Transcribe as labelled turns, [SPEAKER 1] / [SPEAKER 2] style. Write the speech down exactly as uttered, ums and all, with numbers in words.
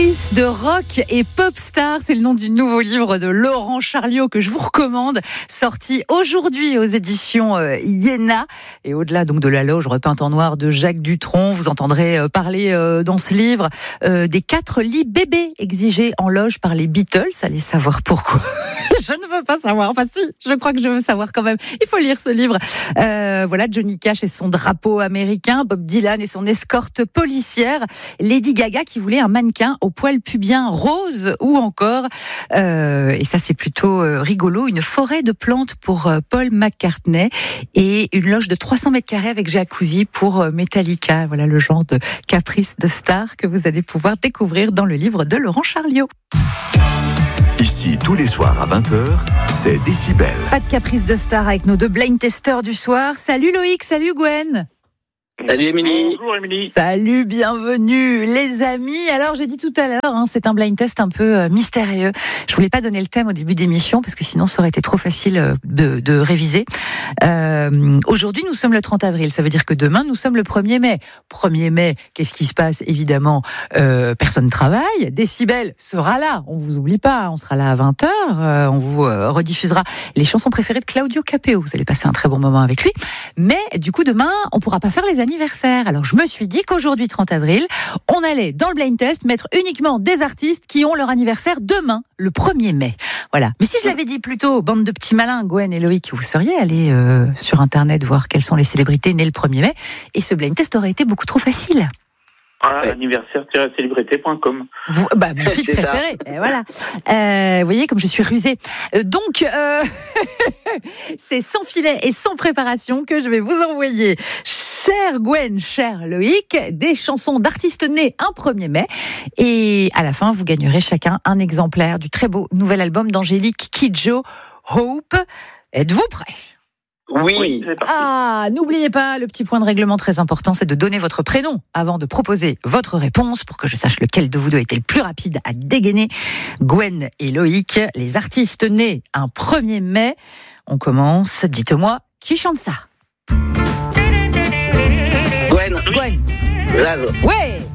[SPEAKER 1] Actrice de rock et pop star, c'est le nom du nouveau livre de Laurent Charliot que je vous recommande, sorti aujourd'hui aux éditions euh, Iéna. Et au-delà donc de la loge repeinte en noir de Jacques Dutronc, vous entendrez euh, parler euh, dans ce livre euh, des quatre lits bébés exigés en loge par les Beatles. Allez savoir pourquoi. Je ne veux pas savoir. Enfin si, je crois que je veux savoir quand même. Il faut lire ce livre. Euh, voilà, Johnny Cash et son drapeau américain, Bob Dylan et son escorte policière, Lady Gaga qui voulait un mannequin au poil pubien rose, ou encore, euh, et ça c'est plutôt euh, rigolo, une forêt de plantes pour euh, Paul McCartney et une loge de trois cents mètres carrés avec jacuzzi pour euh, Metallica. Voilà le genre de caprice de star que vous allez pouvoir découvrir dans le livre de Laurent Charliot.
[SPEAKER 2] Ici, tous les soirs à vingt heures, c'est Décibel.
[SPEAKER 1] Pas de caprice de star avec nos deux blind testeurs du soir. Salut Loïc, salut Gwen.
[SPEAKER 3] Salut Émilie.
[SPEAKER 4] Bonjour Émilie.
[SPEAKER 1] Salut, bienvenue les amis. Alors j'ai dit tout à l'heure, hein, c'est un blind test un peu euh, mystérieux. Je voulais pas donner le thème au début d'émission parce que sinon ça aurait été trop facile euh, de, de réviser. Euh, aujourd'hui nous sommes le trente avril, ça veut dire que demain nous sommes le premier mai. premier mai, qu'est-ce qui se passe? Évidemment, euh, personne ne travaille. Décibel sera là, on vous oublie pas, on sera là à vingt heures, euh, on vous euh, rediffusera les chansons préférées de Claudio Capéo. Vous allez passer un très bon moment avec lui. Mais du coup demain, on pourra pas faire les anniversaires. Alors je me suis dit qu'aujourd'hui trente avril, on allait dans le blind test mettre uniquement des artistes qui ont leur anniversaire demain, le premier mai. Voilà. Mais si je l'avais dit plus tôt, bande de petits malins, Gwen et Loïc, vous seriez allés euh, sur internet voir quelles sont les célébrités nées le premier mai, et ce blind test aurait été beaucoup trop facile.
[SPEAKER 4] Ah, ouais. anniversaire tiret célébrité point com.
[SPEAKER 1] Vous, bah, mon site préféré. Et voilà. Euh, vous voyez comme je suis rusée. Euh, donc, euh, c'est sans filet et sans préparation que je vais vous envoyer, chère Gwen, cher Loïc, des chansons d'artistes nés un premier mai. Et à la fin, vous gagnerez chacun un exemplaire du très beau nouvel album d'Angélique Kidjo, Hope. Êtes-vous prêts?
[SPEAKER 3] Oui.
[SPEAKER 4] Oui, c'est parti.
[SPEAKER 1] Ah, n'oubliez pas, le petit point de règlement très important, c'est de donner votre prénom avant de proposer votre réponse pour que je sache lequel de vous deux était le plus rapide à dégainer. Gwen et Loïc, les artistes nés un premier mai. On commence, dites-moi, qui chante ça?
[SPEAKER 3] Gwen.
[SPEAKER 1] Gwen.
[SPEAKER 3] Jazz.
[SPEAKER 1] Ouais.